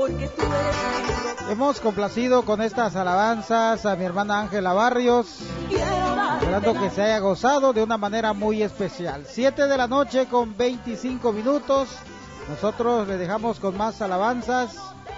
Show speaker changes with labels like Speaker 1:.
Speaker 1: Hemos complacido con estas alabanzas a mi hermana Ángela Barrios, esperando que se haya gozado de una manera muy especial. 7 de la noche con 25 minutos. Nosotros le dejamos con más alabanzas.